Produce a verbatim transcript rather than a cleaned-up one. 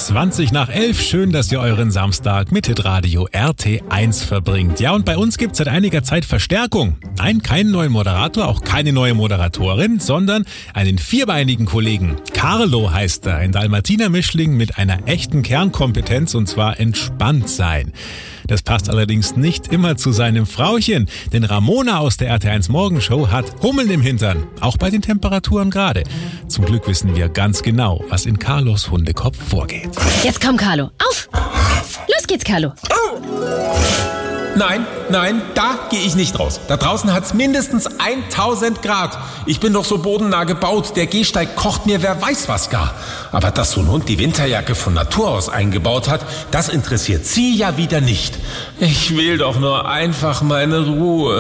zwanzig nach elf. Schön, dass ihr euren Samstag mit Hitradio R T eins verbringt. Ja, und bei uns gibt es seit einiger Zeit Verstärkung. Nein, keinen neuen Moderator, auch keine neue Moderatorin, sondern einen vierbeinigen Kollegen. Carlo heißt er, ein Dalmatiner-Mischling mit einer echten Kernkompetenz, und zwar entspannt sein. Das passt allerdings nicht immer zu seinem Frauchen, denn Ramona aus der R T eins Morgenshow hat Hummeln im Hintern, auch bei den Temperaturen gerade. Zum Glück wissen wir ganz genau, was in Carlos Hundekopf vorgeht. Jetzt komm, Carlo, auf! Los geht's, Carlo. Nein, nein, da gehe ich nicht raus. Da draußen hat's mindestens tausend Grad. Ich bin doch so bodennah gebaut. Der Gehsteig kocht mir wer weiß was gar. Aber dass so ein Hund die Winterjacke von Natur aus eingebaut hat, das interessiert sie ja wieder nicht. Ich will doch nur einfach meine Ruhe.